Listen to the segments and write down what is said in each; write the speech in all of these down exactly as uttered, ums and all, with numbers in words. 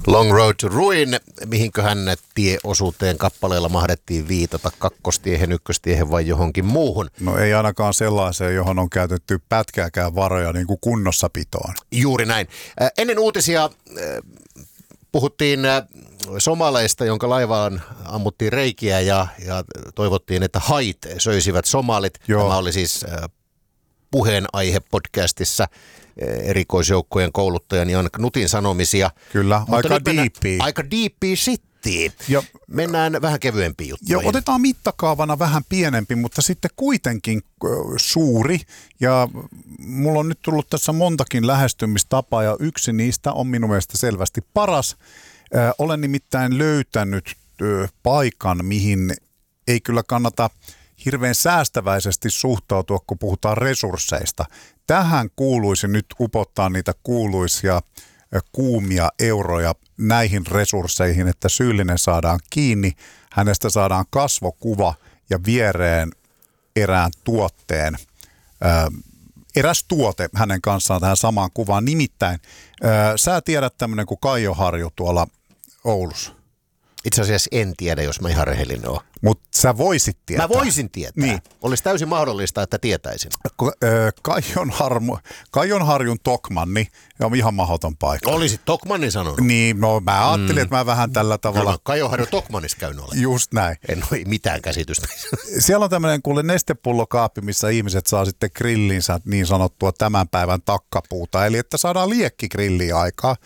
Long Road to Ruin, mihinköhän tieosuuteen kappaleella mahdettiin viitata, kakkostiehen, ykköstiehen vai johonkin muuhun? No ei ainakaan sellaiseen, johon on käytetty pätkääkään varoja niin kuin kunnossapitoon. Juuri näin. Äh, ennen uutisia äh, puhuttiin äh, somaleista, jonka laivaan ammuttiin reikiä ja, ja toivottiin, että hait söisivät somalit. Joo. Tämä oli siis äh, puheenaihe podcastissa. Erikoisjoukkojen kouluttajan Jan Knutin sanomisia. Kyllä, mutta aika diippiä. Aika diippiä shittiä. Ja mennään vähän kevyempiin juttuihin. Ja otetaan mittakaavana vähän pienempi, mutta sitten kuitenkin suuri. Ja mulla on nyt tullut tässä montakin lähestymistapaa ja yksi niistä on minun mielestä selvästi paras. Ö, olen nimittäin löytänyt ö, paikan, mihin ei kyllä kannata hirveän säästäväisesti suhtautua, kun puhutaan resursseista. Tähän kuuluisi nyt upottaa niitä kuuluisia kuumia euroja näihin resursseihin, että syyllinen saadaan kiinni, hänestä saadaan kasvokuva ja viereen erään tuotteen, ää, eräs tuote hänen kanssaan tähän samaan kuvaan. Nimittäin, ää, sä tiedät tämmöinen kuin Kaijoharju tuolla Oulussa. Itse asiassa en tiedä, jos mä ihan rehellinen oon. Mutta sä voisit tietää. Mä voisin tietää. Niin. Olisi täysin mahdollista, että tietäisin. Kaijonharmu, Kaijonharjun Tokmanni on ihan mahdoton paikka. Olisit Tokmanni sanonut? Niin, no mä ajattelin, mm. että mä vähän tällä tavalla. No, Kaijonharjun Tokmannissa käynyt olen. Just näin. En ole mitään käsitystä. Siellä on tämmöinen kuule nestepullokaappi, missä ihmiset saa sitten grillinsä niin sanottua tämän päivän takkapuuta. Eli että saadaan liekkigrilliä aikaa.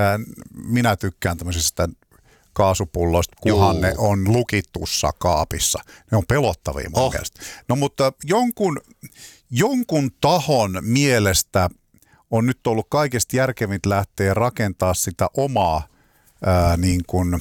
Minä tykkään tämmöisistä kaasupulloista, kunhan Juu. ne on lukitussa kaapissa. Ne on pelottavia mun oh. mielestä. No mutta jonkun, jonkun tahon mielestä on nyt ollut kaikesta järkevin lähteä rakentaa sitä omaa ää, niin kuin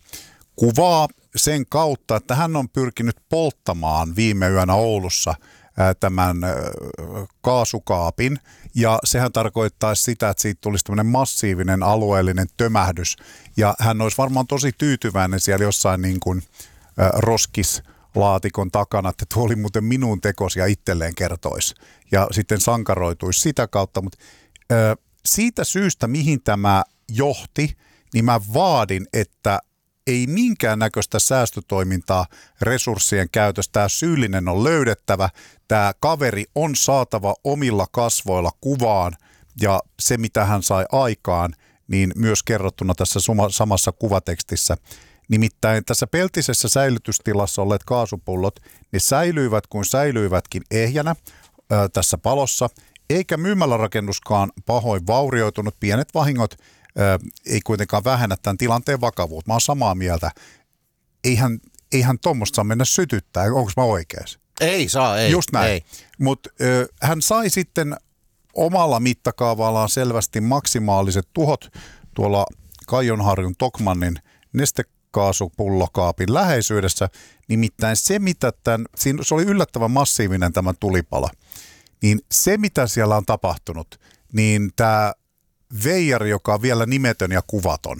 kuvaa sen kautta, että hän on pyrkinyt polttamaan viime yönä Oulussa ää, tämän ää, kaasukaapin. Ja sehän tarkoittaisi sitä, että siitä tulisi tämmöinen massiivinen alueellinen tömähdys. Ja hän olisi varmaan tosi tyytyväinen siellä jossain niin kuin äh, roskislaatikon takana, että tuo oli muuten minun tekosi ja itselleen kertoisi. Ja sitten sankaroituisi sitä kautta. Mutta äh, siitä syystä, mihin tämä johti, niin mä vaadin, että ei minkäännäköistä säästötoimintaa resurssien käytöstä. Tämä syyllinen on löydettävä. Tämä kaveri on saatava omilla kasvoilla kuvaan ja se, mitä hän sai aikaan, niin myös kerrottuna tässä samassa kuvatekstissä. Nimittäin tässä peltisessä säilytystilassa olleet kaasupullot, ne säilyivät kuin säilyivätkin ehjänä ää, tässä palossa, eikä myymälärakennuskaan pahoin vaurioitunut. Pienet vahingot ää, ei kuitenkaan vähennä tämän tilanteen vakavuutta. Mä oon samaa mieltä. Eihän, eihän tuommoista saa mennä sytyttää. Onko mä oikeassa? Ei saa, ei. Just näin. Mutta hän sai sitten omalla mittakaavallaan selvästi maksimaaliset tuhot tuolla Kaijonharjun Tokmannin nestekaasupullokaapin läheisyydessä. Nimittäin se, mitä tämän, siinä, se oli yllättävän massiivinen tämä tulipala, niin se, mitä siellä on tapahtunut, niin tämä veijari, joka on vielä nimetön ja kuvaton,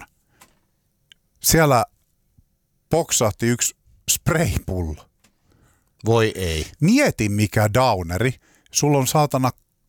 siellä poksahti yksi spraypullo. Voi ei. Mieti mikä downeri. Sulla on saatana